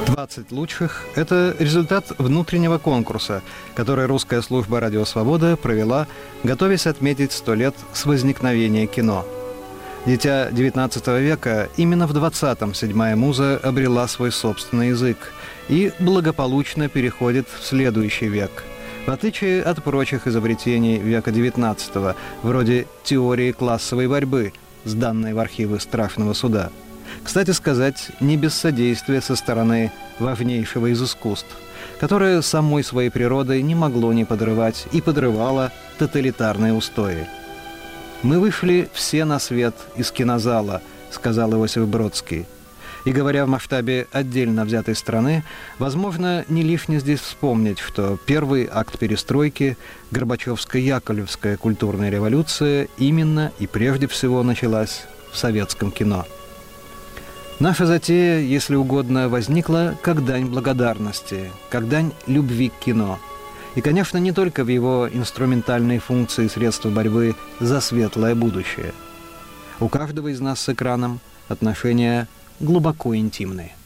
20 лучших – это результат внутреннего конкурса, который русская служба «Радио Свобода» провела, готовясь отметить 100 лет с возникновения кино. Дитя XIX века, именно в 20-м седьмая муза обрела свой собственный язык и благополучно переходит в следующий век. В отличие от прочих изобретений века XIX, вроде теории классовой борьбы, сданной в архивы Страшного суда. Кстати сказать, не без содействия со стороны важнейшего из искусств, которое самой своей природой не могло не подрывать и подрывало тоталитарные устои. «Мы вышли все на свет из кинозала», — сказал Иосиф Бродский. И говоря в масштабе отдельно взятой страны, возможно, не лишне здесь вспомнить, что первый акт перестройки, Горбачевско-Яковлевская культурная революция, именно и прежде всего началась в советском кино. Наша затея, если угодно, возникла как дань благодарности, как дань любви к кино. И, конечно, не только в его инструментальной функции средства борьбы за светлое будущее. У каждого из нас с экраном отношения глубоко интимные.